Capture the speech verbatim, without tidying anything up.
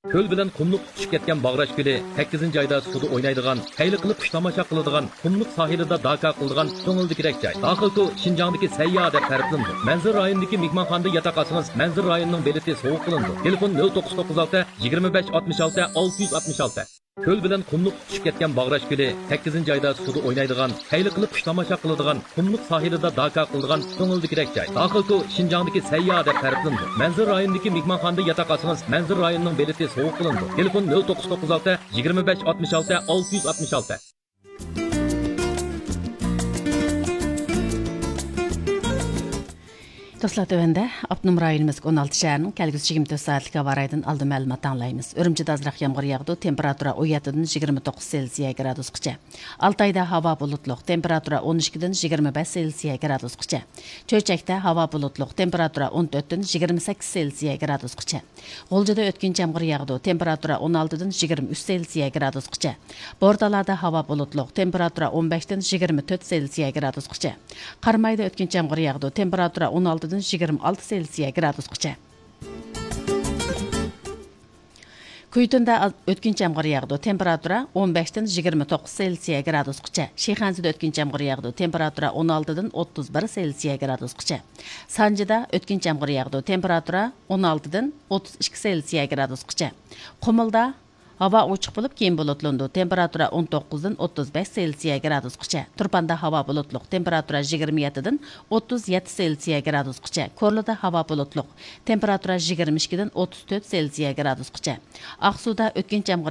Ko'l bilan qumliq tutishib ketgan Bag'rash ko'li sakkizinchi oyda suvda o'ynaydigan, qayli qilib xush tomosha qiladigan, qumliq sohilida daka qiladigan ko'ngildikirek joy. Daxilku Şinjandagi sayyo deb ta'riflandi. Manzil rayonidagi mehmonxonada yotoq olsangiz, Manzil rayonining beleti sovuq qilindi. Telefon nol to'qqiz to'qqiz olti yigirma besh oltmish olti olti yuz oltmish olti. Ko'l bilan qumliq tutishib ketgan Bag'rash ko'li sakkizinchi oyda suvda o'ynaydigan, qayli qilib xush tomosha qiladigan, qumliq sohilida daka qiladigan ko'ngildikirek joy. Daxilku Şinjandagi sayyo deb ta'riflandi. Manzil rayonidagi mehmonxonada yotoq olsangiz, Manzil rayonining beleti sovuq qilindi. Telefon nol to'qqiz to'qqiz olti yigirma besh oltmish olti olti yuz oltmish olti. Dostlar tövəndə Abnum rayonumuz on altı şəhərinin kəlgüsü yigirma to'rt saatlik hava rayından aldı məlumat anlayımız. Ürümçidə azraq yağmur yağdı, temperatura on yedidən yigirma to'qqiz Selsiya gradusgacha. Altayda hava bulutluq, temperatura on ikkidən yigirma besh Selsiya gradusgacha. Çöçəkdə hava bulutluq, temperatura on dörtdən yigirma sakkiz Selsiya gradusgacha. G'oljada o'tkinchi yağmur yağdı, temperatura on altıdan yigirma uch Selsiya gradusgacha. Bordalarda hava bulutluq, temperatura on beshdən yigirma to'rt Selsiya gradusgacha. Qarmayda o'tkinchi yağmur yağdı, temperatura on altıdan yigirma olti Selsiya gradusgacha. Kuytunda o'tkinchi yağmur yağdı, temperatura on beshdən yigirma to'qqiz Selsiya gradusgacha. Shixanzida o'tkinchi yağmur yağdı, temperatura on altıdan o'ttiz bir Selsiya gradusgacha. Sanjida o'tkinchi yağmur yağdı, temperatura on altıdan o'ttiz ikki Selsiya gradusgacha. Qumulda hava ochiq bo'lib, keyin bulutlandı. Temperatura on to'qqizdan o'ttiz besh Selsiya gradusgacha. Turpanda hava bulutluq, temperatura yigirma yedidan o'ttiz yetti Selsiya gradusgacha. Korluda hava bulutluq, temperatura yigirma ikkidan o'ttiz to'rt Selsiya gradusgacha. Aqsuda o'tkinchi yağmur